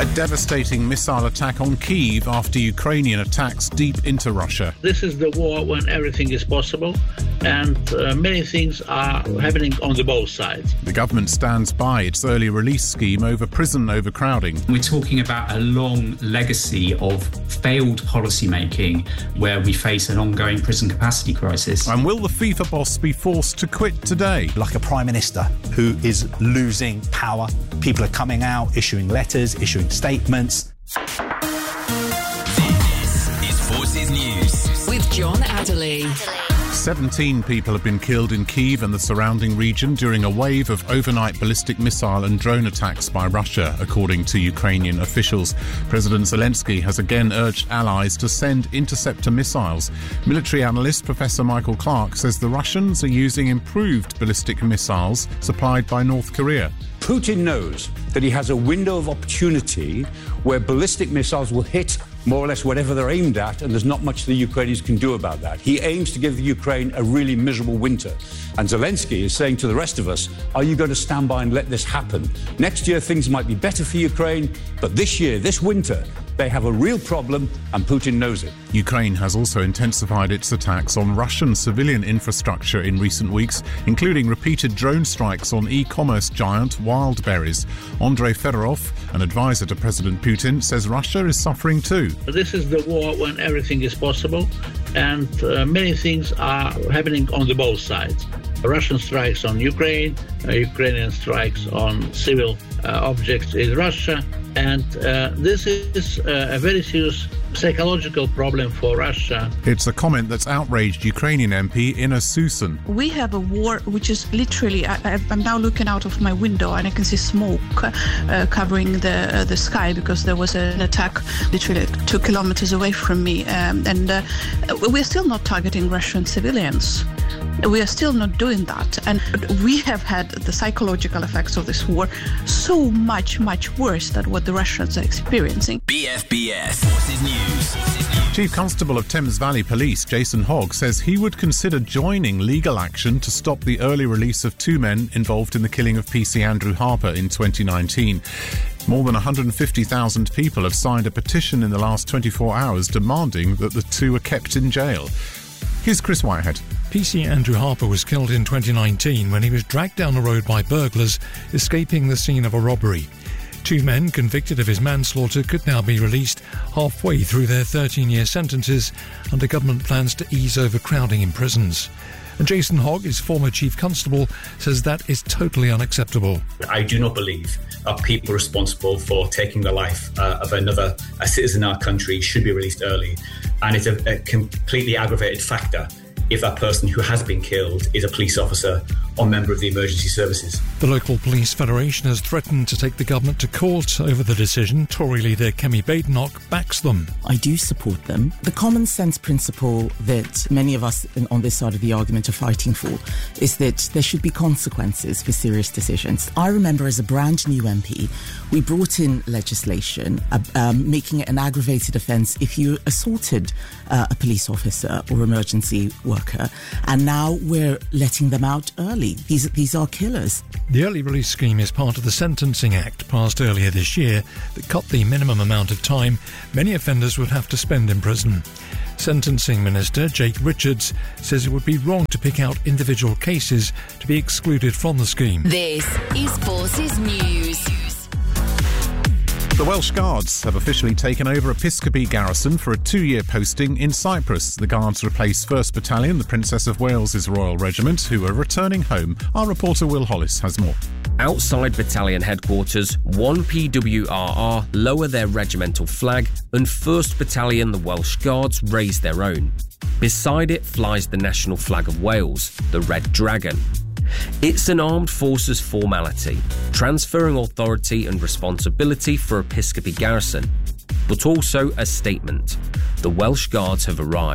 A devastating missile attack on Kyiv after Ukrainian attacks deep into Russia. This is the war when everything is possible, and many things are happening on the both sides. The government stands by its early release scheme over prison overcrowding. We're talking about a long legacy of failed policy making where we face an ongoing prison capacity crisis. And will the FIFA boss be forced to quit today? Like a prime minister who is losing power. People are coming out, issuing letters, issuing statements. This is Forces News with John Adderley. 17 people have been killed in Kyiv and the surrounding region during a wave of overnight ballistic missile and drone attacks by Russia, according to Ukrainian officials. President Zelensky has again urged allies to send interceptor missiles. Military analyst Professor Michael Clark says the Russians are using improved ballistic missiles supplied by North Korea. Putin knows that he has a window of opportunity where ballistic missiles will hit more or less whatever they're aimed at, and there's not much the Ukrainians can do about that. He aims to give the Ukraine a really miserable winter. And Zelensky is saying to the rest of us, are you going to stand by and let this happen? Next year, things might be better for Ukraine, but this year, this winter, they have a real problem, and Putin knows it. Ukraine has also intensified its attacks on Russian civilian infrastructure in recent weeks, including repeated drone strikes on e-commerce giant Wildberries. Andrei Fedorov, an advisor to President Putin, says Russia is suffering too. This is the war when everything is possible, and many things are happening on the both sides. Russian strikes on Ukraine, Ukrainian strikes on civil objects in Russia, and this is a very serious psychological problem for Russia. It's a comment that's outraged Ukrainian MP Inna Susan. We have a war which is literally, I'm now looking out of my window and I can see smoke covering the sky because there was an attack literally 2 kilometers away from me, and we're still not targeting Russian civilians. We are still not doing that, and we have had the psychological effects of this war so much worse than what the Russians are experiencing. BFBS Forces News. Chief Constable of Thames Valley Police Jason Hogg says he would consider joining legal action to stop the early release of 2 men involved in the killing of PC Andrew Harper in 2019. More than 150,000 people have signed a petition in the last 24 hours demanding that the 2 are kept in jail. Here's Chris Whitehead. PC Andrew Harper was killed in 2019 when he was dragged down the road by burglars escaping the scene of a robbery. 2 men convicted of his manslaughter could now be released halfway through their 13-year sentences under government plans to ease overcrowding in prisons. And Jason Hogg, his former chief constable, says that is totally unacceptable. I do not believe that people responsible for taking the life of a citizen in our country should be released early. And it's a completely aggravated factor if that person who has been killed is a police officer or member of the emergency services. The local police federation has threatened to take the government to court over the decision. Tory leader Kemi Badenoch backs them. I do support them. The common sense principle that many of us on this side of the argument are fighting for is that there should be consequences for serious decisions. I remember as a brand new MP, we brought in legislation making it an aggravated offence if you assaulted a police officer or emergency worker, and now we're letting them out early. These are killers. The early release scheme is part of the Sentencing Act passed earlier this year that cut the minimum amount of time many offenders would have to spend in prison. Sentencing Minister Jake Richards says it would be wrong to pick out individual cases to be excluded from the scheme. This is Forces News. The Welsh Guards have officially taken over Episcopi Garrison for a 2-year posting in Cyprus. The Guards replace 1st Battalion, the Princess of Wales's Royal Regiment, who are returning home. Our reporter Will Hollis has more. Outside battalion headquarters, 1 PWRR lower their regimental flag and 1st Battalion, the Welsh Guards, raise their own. Beside it flies the national flag of Wales, the Red Dragon. It's an armed forces formality, transferring authority and responsibility for Episcopi Garrison, but also a statement. The Welsh Guards have arrived.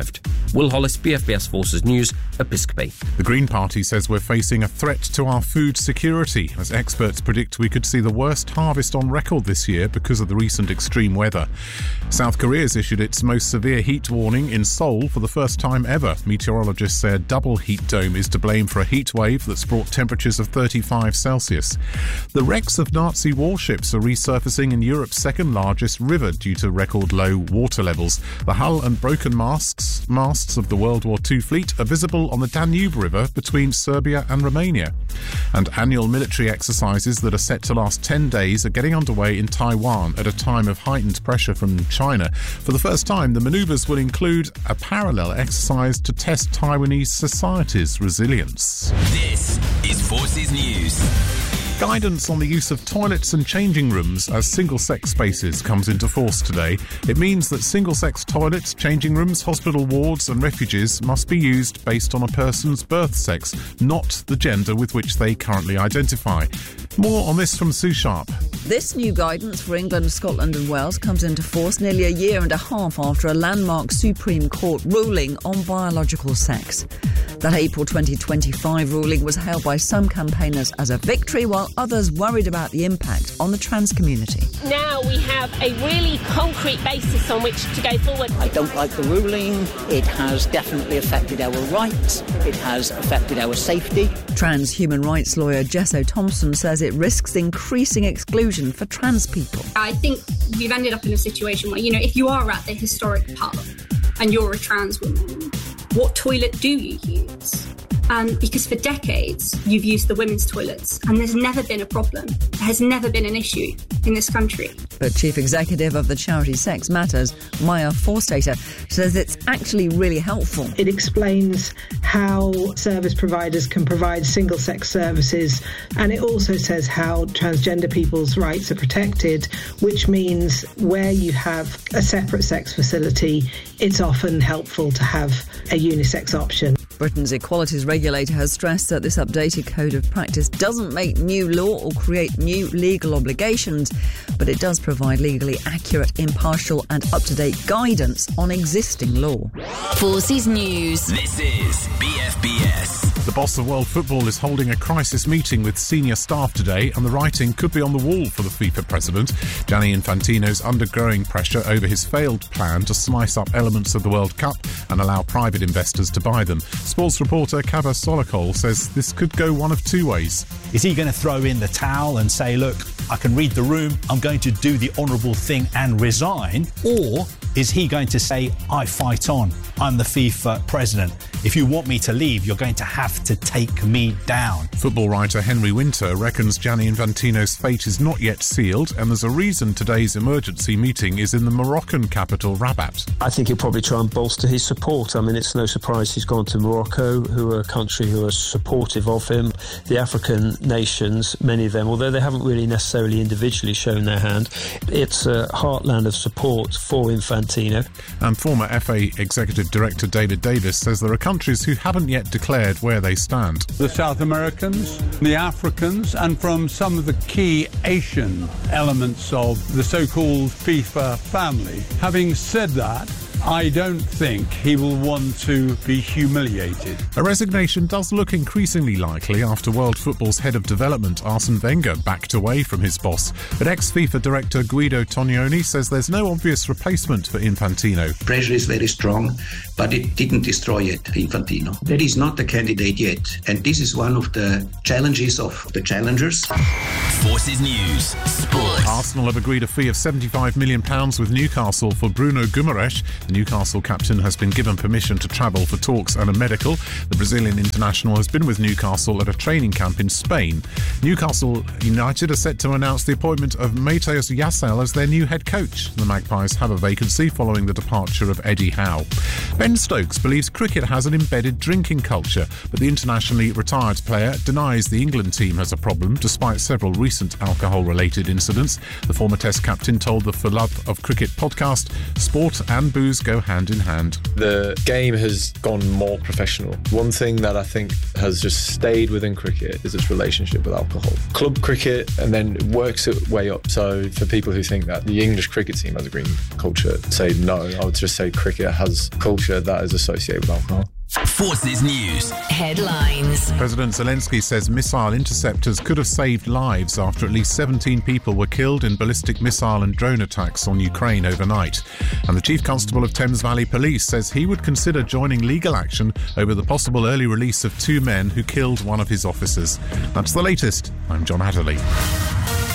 Will Hollis, BFBS Forces News, Episcopi. The Green Party says we're facing a threat to our food security, as experts predict we could see the worst harvest on record this year because of the recent extreme weather. South Korea's issued its most severe heat warning in Seoul for the first time ever. Meteorologists say a double heat dome is to blame for a heat wave that's brought temperatures of 35 Celsius. The wrecks of Nazi warships are resurfacing in Europe's second largest river due to record low water levels. The hull and broken masts of the World War II fleet are visible on the Danube River between Serbia and Romania. And annual military exercises that are set to last 10 days are getting underway in Taiwan at a time of heightened pressure from China. For the first time, the manoeuvres will include a parallel exercise to test Taiwanese society's resilience. This is Forces News. Guidance on the use of toilets and changing rooms as single-sex spaces comes into force today. It means that single-sex toilets, changing rooms, hospital wards and refuges must be used based on a person's birth sex, not the gender with which they currently identify. More on this from Sue Sharp. This new guidance for England, Scotland and Wales comes into force nearly a year and a half after a landmark Supreme Court ruling on biological sex. That April 2025 ruling was hailed by some campaigners as a victory, while others worried about the impact on the trans community. Now we have a really concrete basis on which to go forward. I don't like the ruling. It has definitely affected our rights. It has affected our safety. Trans human rights lawyer Jess Thompson says it risks increasing exclusion for trans people. I think we've ended up in a situation where, if you are at the historic pub and you're a trans woman, what toilet do you use? Because for decades you've used the women's toilets and there's never been a problem. There has never been an issue in this country. But Chief Executive of the charity Sex Matters, Maya Forstater, says it's actually really helpful. It explains how service providers can provide single-sex services, and it also says how transgender people's rights are protected, which means where you have a separate sex facility, it's often helpful to have a unisex option. Britain's equalities regulator has stressed that this updated code of practice doesn't make new law or create new legal obligations, but it does provide legally accurate, impartial and up-to-date guidance on existing law. Forces News. This is BFBS. The boss of world football is holding a crisis meeting with senior staff today, and the writing could be on the wall for the FIFA president. Gianni Infantino's undergoing pressure over his failed plan to slice up elements of the World Cup and allow private investors to buy them. Sports reporter Kaba Solokol says this could go one of two ways. Is he going to throw in the towel and say, look, I can read the room, I'm going to do the honourable thing and resign? Or is he going to say, I fight on, I'm the FIFA president. If you want me to leave, you're going to have to take me down. Football writer Henry Winter reckons Gianni Infantino's fate is not yet sealed, and there's a reason today's emergency meeting is in the Moroccan capital, Rabat. I think he'll probably try and bolster his support. I mean, it's no surprise he's gone to Morocco, who are a country who are supportive of him. The African nations, many of them, although they haven't really necessarily individually shown their hand, it's a heartland of support for Infantino. And former FA Executive Director David Davis says there are countries who haven't yet declared where they stand. The South Americans, the Africans, and from some of the key Asian elements of the so-called FIFA family. Having said that, I don't think he will want to be humiliated. A resignation does look increasingly likely after world football's head of development, Arsene Wenger, backed away from his boss. But ex-FIFA director Guido Tognoni says there's no obvious replacement for Infantino. Pressure is very strong, but it didn't destroy yet Infantino. That is not the candidate yet, and this is one of the challenges of the challengers. Forces News. Sport. Arsenal have agreed a fee of £75 million with Newcastle for Bruno Guimaraes. The Newcastle captain has been given permission to travel for talks and a medical. The Brazilian international has been with Newcastle at a training camp in Spain. Newcastle United are set to announce the appointment of Matheus Yassel as their new head coach. The Magpies have a vacancy following the departure of Eddie Howe. Ben Stokes believes cricket has an embedded drinking culture, but the internationally retired player denies the England team has a problem despite several recent alcohol-related incidents. The former Test captain told the For Love of Cricket podcast, sport and booze go hand in hand. The game has gone more professional. One thing that I think has just stayed within cricket is its relationship with alcohol. Club cricket, and then it works its way up. So for people who think that the English cricket team has a green culture, say no. I would just say cricket has culture that is associated with alcohol. Forces News. Headlines. President Zelensky says missile interceptors could have saved lives after at least 17 people were killed in ballistic missile and drone attacks on Ukraine overnight. And the Chief Constable of Thames Valley Police says he would consider joining legal action over the possible early release of 2 men who killed one of his officers. That's the latest. I'm John Hatterley.